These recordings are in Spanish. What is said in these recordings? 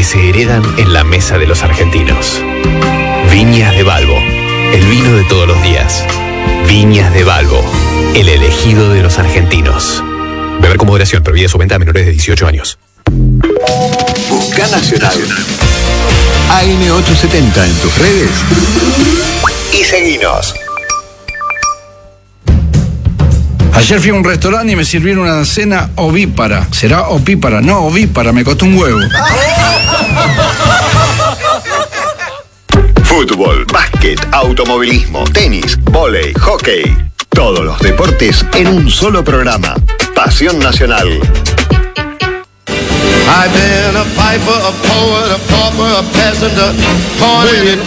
que se heredan en la mesa de los argentinos. Viñas de Balbo, el vino de todos los días. Viñas de Balbo, el elegido de los argentinos. Beber con moderación, prohibida su venta a menores de 18 años. Busca Nacional. AM870 en tus redes y seguinos. Ayer fui a un restaurante y me sirvieron una cena ovípara. ¿Será opípara? No, ovípara, me costó un huevo. Fútbol, básquet, automovilismo, tenis, vóley, hockey. Todos los deportes en un solo programa. Pasión Nacional. Muy bien,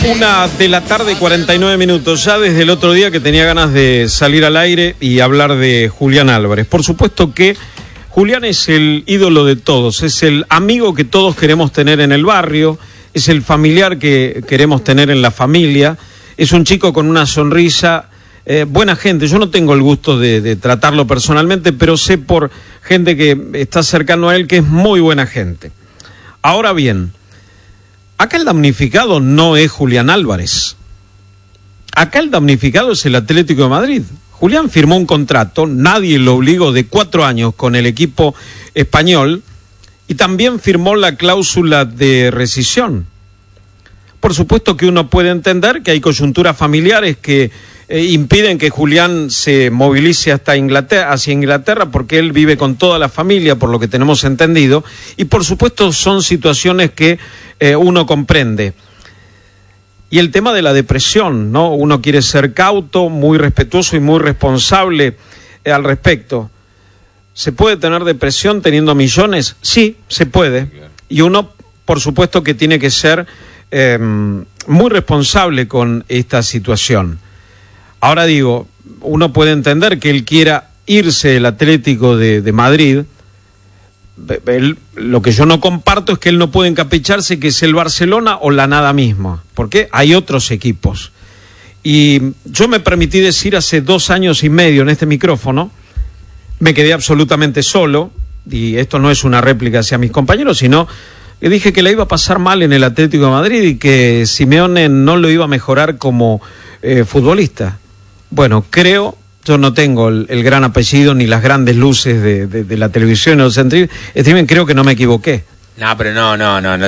1:49 ya desde el otro día que tenía ganas de salir al aire y hablar de Julián Álvarez. Por supuesto que Julián es el ídolo de todos, es el amigo que todos queremos tener en el barrio, es el familiar que queremos tener en la familia, es un chico con una sonrisa, buena gente. Yo no tengo el gusto de tratarlo personalmente, pero sé por gente que está cercano a él que es muy buena gente. Ahora bien, acá el damnificado no es Julián Álvarez. Acá el damnificado es el Atlético de Madrid. Julián firmó un contrato, nadie lo obligó, de 4 años con el equipo español, y también firmó la cláusula de rescisión. Por supuesto que uno puede entender que hay coyunturas familiares que impiden que Julián se movilice hacia Inglaterra, porque él vive con toda la familia, por lo que tenemos entendido, y por supuesto son situaciones que uno comprende. Y el tema de la depresión, ¿no? Uno quiere ser cauto, muy respetuoso y muy responsable al respecto. ¿Se puede tener depresión teniendo millones? Sí, se puede. Y uno, por supuesto, que tiene que ser muy responsable con esta situación. Ahora digo, uno puede entender que él quiera irse del Atlético de Madrid. Lo que yo no comparto es que él no puede encapricharse que es el Barcelona o la nada misma, porque hay otros equipos. Y yo me permití decir hace 2 años y medio en este micrófono, me quedé absolutamente solo, y esto no es una réplica hacia mis compañeros, sino que dije que la iba a pasar mal en el Atlético de Madrid y que Simeone no lo iba a mejorar como futbolista. Bueno, creo, yo no tengo el gran apellido ni las grandes luces de la televisión o del streaming, creo que no me equivoqué. No, pero no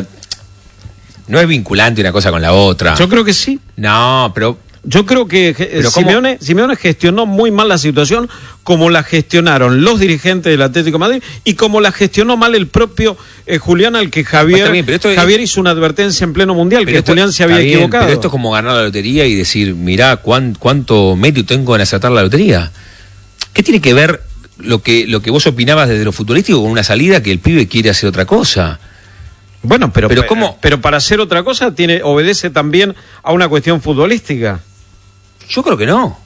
es vinculante una cosa con la otra. Yo creo que sí. No, pero yo creo que Simeone gestionó muy mal la situación, como la gestionaron los dirigentes del Atlético de Madrid y como la gestionó mal el propio Julián, al que Javier hizo una advertencia en pleno mundial, que Julián se había equivocado. Pero esto es como ganar la lotería y decir, mirá, cuánto mérito tengo en acertar la lotería. ¿Qué tiene que ver lo que vos opinabas desde lo futbolístico con una salida que el pibe quiere hacer otra cosa? Bueno, pero para hacer otra cosa obedece también a una cuestión futbolística. Yo creo que no.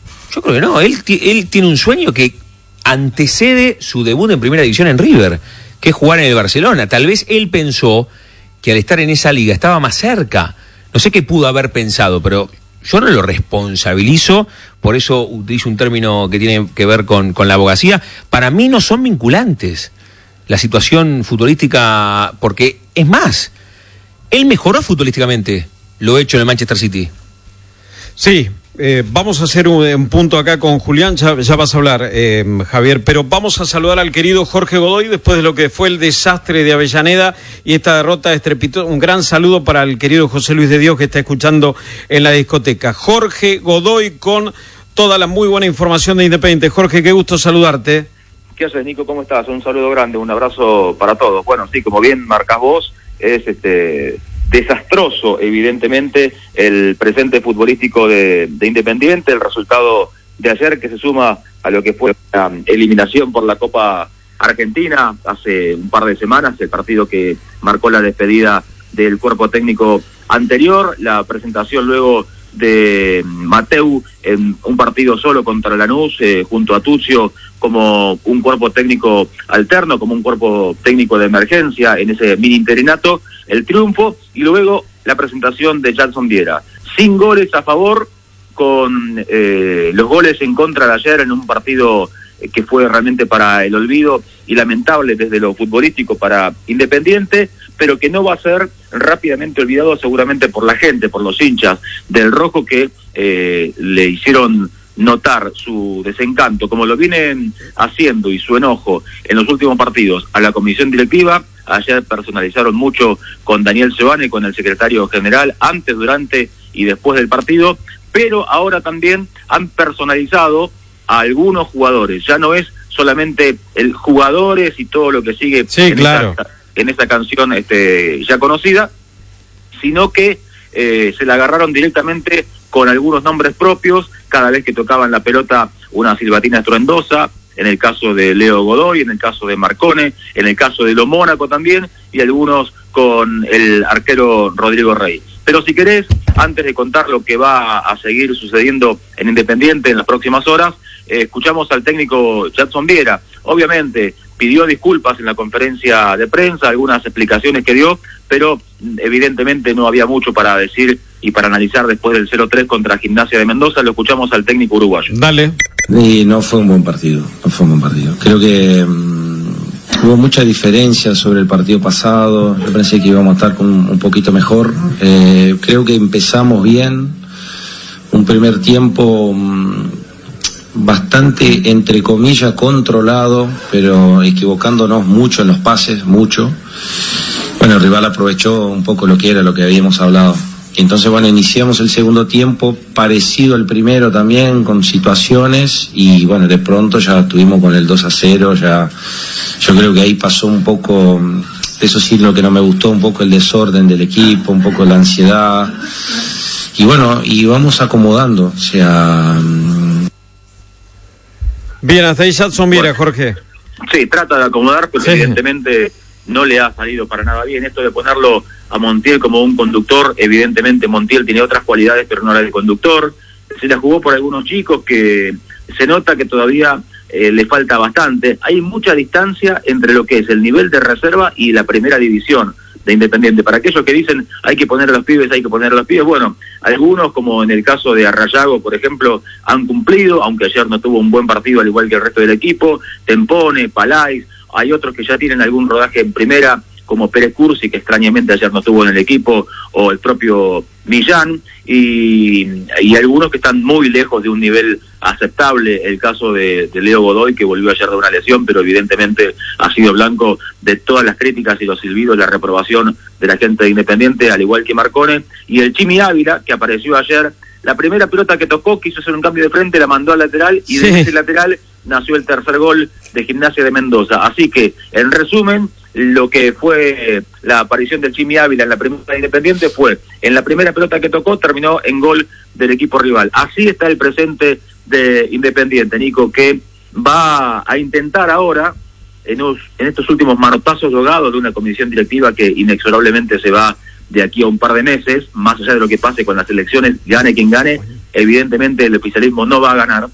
Él tiene un sueño que antecede su debut en primera división en River, que es jugar en el Barcelona. Tal vez él pensó que al estar en esa liga estaba más cerca. No sé qué pudo haber pensado, pero yo no lo responsabilizo, por eso utilizo un término que tiene que ver con la abogacía. Para mí no son vinculantes la situación futbolística, porque es más, él mejoró futbolísticamente lo hecho en el Manchester City. Sí, vamos a hacer un punto acá con Julián, ya vas a hablar, Javier, pero vamos a saludar al querido Jorge Godoy después de lo que fue el desastre de Avellaneda y esta derrota estrepitosa. Un gran saludo para el querido José Luis de Dios, que está escuchando en la discoteca. Jorge Godoy con toda la muy buena información de Independiente. Jorge, qué gusto saludarte. ¿Qué haces, Nico? ¿Cómo estás? Un saludo grande, un abrazo para todos. Bueno, sí, como bien marcás vos, es desastroso, evidentemente, el presente futbolístico de Independiente, el resultado de ayer, que se suma a lo que fue la eliminación por la Copa Argentina hace un par de semanas, el partido que marcó la despedida del cuerpo técnico anterior, la presentación luego de Mateu en un partido solo contra Lanús, junto a Tuccio, como un cuerpo técnico alterno, como un cuerpo técnico de emergencia en ese mini interinato, el triunfo, y luego la presentación de Jackson Viera, sin goles a favor, con los goles en contra de ayer en un partido que fue realmente para el olvido y lamentable desde lo futbolístico para Independiente, pero que no va a ser rápidamente olvidado seguramente por la gente, por los hinchas del rojo que le hicieron notar su desencanto, como lo vienen haciendo, y su enojo en los últimos partidos a la comisión directiva. Ayer personalizaron mucho con Daniel Seoane, con el secretario general, antes, durante y después del partido, pero ahora también han personalizado a algunos jugadores. Ya no es solamente el jugadores y todo lo que sigue en esta canción ya conocida, sino que se la agarraron directamente con algunos nombres propios, cada vez que tocaban la pelota una silbatina estruendosa, en el caso de Leo Godoy, en el caso de Marcone, en el caso de Lo Mónaco también, y algunos con el arquero Rodrigo Rey. Pero si querés, antes de contar lo que va a seguir sucediendo en Independiente en las próximas horas, escuchamos al técnico Jadson Viera. Obviamente pidió disculpas en la conferencia de prensa, algunas explicaciones que dio, pero evidentemente no había mucho para decir y para analizar después del 0-3 contra Gimnasia de Mendoza. Lo escuchamos al técnico uruguayo. Dale. Y no fue un buen partido, Creo que hubo mucha diferencia sobre el partido pasado. Yo pensé que íbamos a estar un poquito mejor. Creo que empezamos bien, un primer tiempo bastante, entre comillas, controlado, pero equivocándonos mucho en los pases, mucho. Bueno, el rival aprovechó un poco lo que habíamos hablado. Entonces, bueno, iniciamos el segundo tiempo parecido al primero también, con situaciones, y bueno, de pronto ya estuvimos con el 2-0, ya yo creo que ahí pasó un poco, eso sí, lo que no me gustó, un poco el desorden del equipo, un poco la ansiedad, y bueno, y vamos acomodando, o sea... Bien, hasta ahí Jadson Viera, Jorge. Sí, trata de acomodar, pero evidentemente no le ha salido para nada bien. Esto de ponerlo a Montiel como un conductor, evidentemente Montiel tiene otras cualidades, pero no la de conductor. Se la jugó por algunos chicos que se nota que todavía le falta bastante. Hay mucha distancia entre lo que es el nivel de reserva y la primera división de Independiente. Para aquellos que dicen hay que poner a los pibes, bueno, algunos, como en el caso de Arrayago, por ejemplo, han cumplido, aunque ayer no tuvo un buen partido al igual que el resto del equipo. Tempone, Palais, hay otros que ya tienen algún rodaje en primera, como Pérez Cursi, que extrañamente ayer no estuvo en el equipo, o el propio Millán, y algunos que están muy lejos de un nivel aceptable. El caso de Leo Godoy, que volvió ayer de una lesión, pero evidentemente ha sido blanco de todas las críticas y los silbidos, la reprobación de la gente de Independiente, al igual que Marcone, y el Chimi Ávila, que apareció ayer. La primera pelota que tocó, quiso hacer un cambio de frente, la mandó al lateral, y de ese lateral nació el tercer gol de Gimnasia de Mendoza. Así que, en resumen, lo que fue la aparición del Chimi Ávila en la primera de Independiente fue, en la primera pelota que tocó, terminó en gol del equipo rival. Así está el presente de Independiente, Nico, que va a intentar ahora, en estos últimos manotazos logrados de una comisión directiva que inexorablemente se va de aquí a un par de meses, más allá de lo que pase con las elecciones, gane quien gane, evidentemente el oficialismo no va a ganar.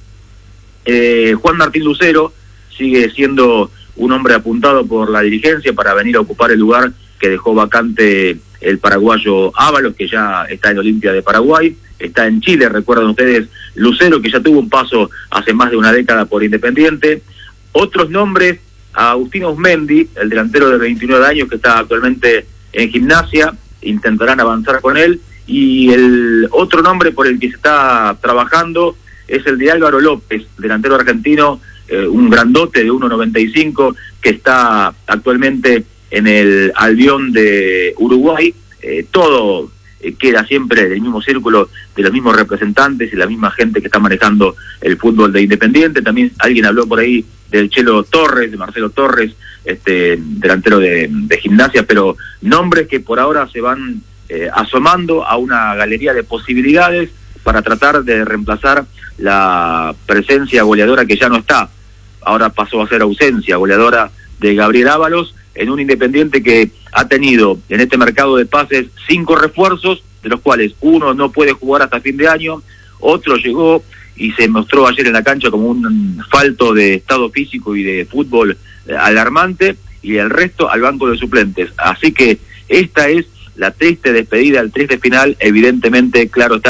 Juan Martín Lucero sigue siendo un hombre apuntado por la dirigencia para venir a ocupar el lugar que dejó vacante el paraguayo Ábalos, que ya está en Olimpia de Paraguay, está en Chile, recuerdan ustedes, Lucero, que ya tuvo un paso hace más de una década por Independiente. Otros nombres, Agustino Usmendi, el delantero de 29 años que está actualmente en Gimnasia, intentarán avanzar con él, y el otro nombre por el que se está trabajando es el de Álvaro López, delantero argentino, un grandote de 1.95 que está actualmente en el Albión de Uruguay. Todo queda siempre del mismo círculo de los mismos representantes y la misma gente que está manejando el fútbol de Independiente. También alguien habló por ahí del Chelo Torres, de Marcelo Torres, delantero de Gimnasia, pero nombres que por ahora se van asomando a una galería de posibilidades para tratar de reemplazar la presencia goleadora que ya no está. Ahora pasó a ser ausencia goleadora de Gabriel Ábalos, en un Independiente que ha tenido en este mercado de pases 5 refuerzos, de los cuales uno no puede jugar hasta fin de año, otro llegó y se mostró ayer en la cancha como un falto de estado físico y de fútbol alarmante, y el resto al banco de suplentes. Así que esta es la triste despedida, el triste final. Evidentemente, claro está,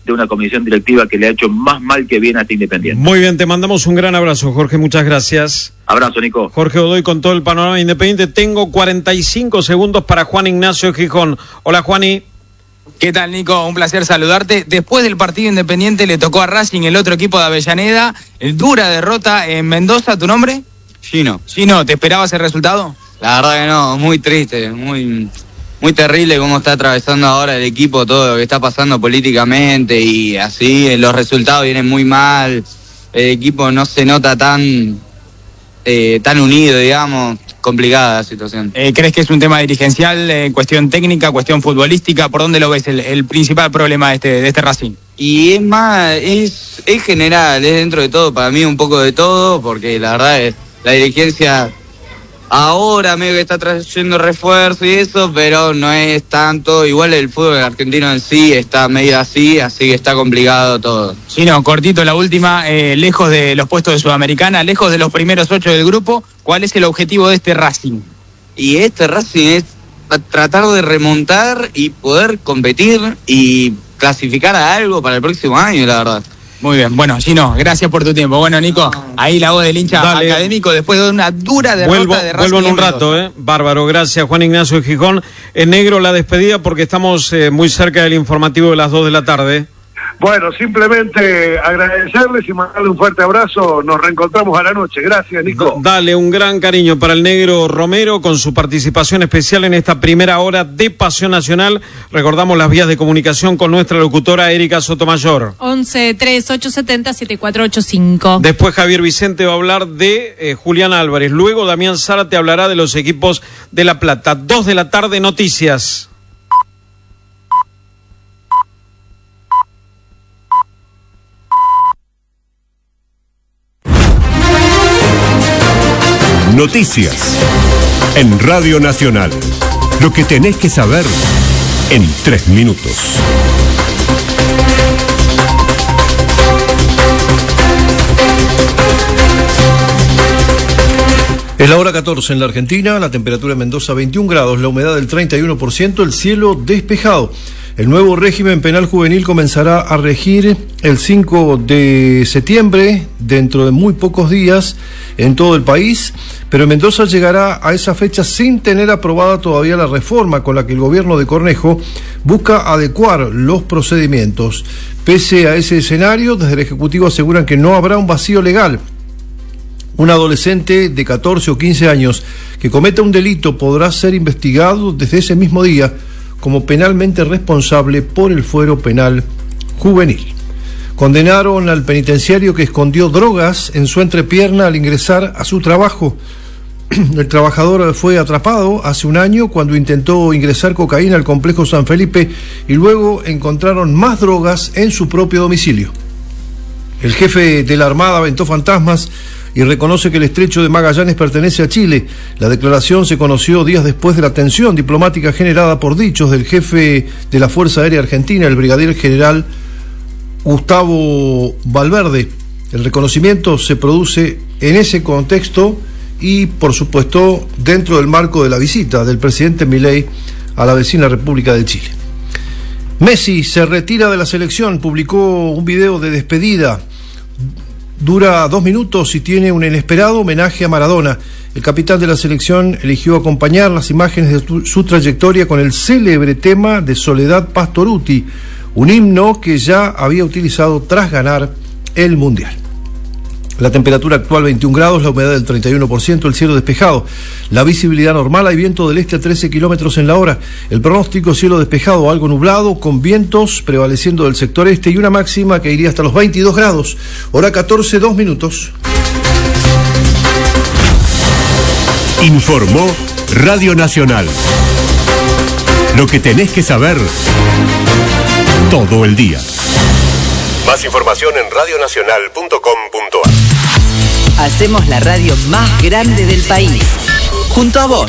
de una comisión directiva que le ha hecho más mal que bien a este Independiente. Muy bien, te mandamos un gran abrazo, Jorge, muchas gracias. Abrazo, Nico. Jorge Godoy con todo el panorama independiente. Tengo 45 segundos para Juan Ignacio Gijón. Hola, Juani. ¿Qué tal, Nico? Un placer saludarte. Después del partido Independiente le tocó a Racing, el otro equipo de Avellaneda. Dura derrota en Mendoza. ¿Tu nombre? Gino. Gino, ¿te esperabas el resultado? La verdad que no, muy triste, muy terrible cómo está atravesando ahora el equipo, todo lo que está pasando políticamente y así, los resultados vienen muy mal, el equipo no se nota tan unido, digamos, complicada la situación. ¿Crees que es un tema dirigencial, cuestión técnica, cuestión futbolística? ¿Por dónde lo ves el principal problema de este Racing? Y es más, es general, es dentro de todo, para mí un poco de todo, porque la verdad es la dirigencia ahora medio que está trayendo refuerzo y eso, pero no es tanto. Igual el fútbol argentino en sí está medio así que está complicado todo. Sí, no, cortito la última, lejos de los puestos de Sudamericana, lejos de los primeros 8 del grupo, ¿cuál es el objetivo de este Racing? Y este Racing es tratar de remontar y poder competir y clasificar a algo para el próximo año, la verdad. Muy bien, bueno, Gino, gracias por tu tiempo. Bueno, Nico, ahí la voz del hincha académico después de una dura derrota de Racing. Vuelvo en un rato, bárbaro, gracias Juan Ignacio Gijón. En negro la despedida porque estamos muy cerca del informativo de las 2 de la tarde. Bueno, simplemente agradecerles y mandarle un fuerte abrazo. Nos reencontramos a la noche. Gracias, Nico. Dale un gran cariño para el negro Romero con su participación especial en esta primera hora de Pasión Nacional. Recordamos las vías de comunicación con nuestra locutora Erika Sotomayor. 11-3870-7485. Después Javier Vicente va a hablar de Julián Álvarez. Luego Damián Zárate hablará de los equipos de La Plata. 2 de la tarde, noticias. Noticias en Radio Nacional. Lo que tenés que saber en 3 minutos. Es la hora 14 en la Argentina, la temperatura en Mendoza 21 grados, la humedad del 31%, el cielo despejado. El nuevo régimen penal juvenil comenzará a regir el 5 de septiembre, dentro de muy pocos días, en todo el país, pero en Mendoza llegará a esa fecha sin tener aprobada todavía la reforma con la que el gobierno de Cornejo busca adecuar los procedimientos. Pese a ese escenario, desde el Ejecutivo aseguran que no habrá un vacío legal. Un adolescente de 14 o 15 años que cometa un delito podrá ser investigado desde ese mismo día como penalmente responsable por el fuero penal juvenil. Condenaron al penitenciario que escondió drogas en su entrepierna al ingresar a su trabajo. El trabajador fue atrapado hace un año cuando intentó ingresar cocaína al complejo San Felipe y luego encontraron más drogas en su propio domicilio. El jefe de la Armada aventó fantasmas y reconoce que el estrecho de Magallanes pertenece a Chile. La declaración se conoció días después de la tensión diplomática generada por dichos del jefe de la Fuerza Aérea Argentina, el brigadier general Gustavo Valverde. El reconocimiento se produce en ese contexto y, por supuesto, dentro del marco de la visita del presidente Milei a la vecina República de Chile. Messi se retira de la selección, publicó un video de despedida. Dura 2 minutos y tiene un inesperado homenaje a Maradona. El capitán de la selección eligió acompañar las imágenes de su trayectoria con el célebre tema de Soledad Pastorutti, un himno que ya había utilizado tras ganar el Mundial. La temperatura actual 21 grados, la humedad del 31%, el cielo despejado, la visibilidad normal, hay viento del este a 13 kilómetros en la hora. El pronóstico: cielo despejado, algo nublado, con vientos prevaleciendo del sector este y una máxima que iría hasta los 22 grados. Hora 14, 2 minutos. Informó Radio Nacional. Lo que tenés que saber todo el día. Más información en radionacional.com.ar. Hacemos la radio más grande del país. Junto a vos.